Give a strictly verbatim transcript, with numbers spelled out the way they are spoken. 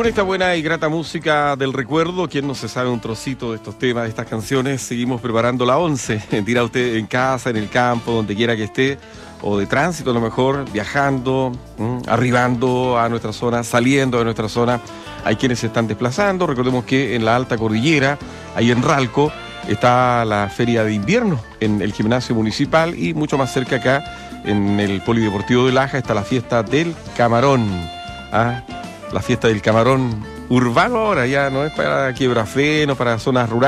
con esta buena y grata música del recuerdo, quien no se sabe un trocito de estos temas, de estas canciones, seguimos preparando la once. Dirá usted en casa, en el campo, donde quiera que esté, o de tránsito a lo mejor, viajando, ¿m? arribando a nuestra zona, saliendo de nuestra zona. Hay quienes se están desplazando. Recordemos que en la alta cordillera, ahí en Ralco, está la feria de invierno en el gimnasio municipal, y mucho más cerca acá, en el polideportivo de Laja, está la fiesta del camarón. ¿Ah? La fiesta del camarón urbano ahora, ya no es para Quiebrafeno, para zonas rurales.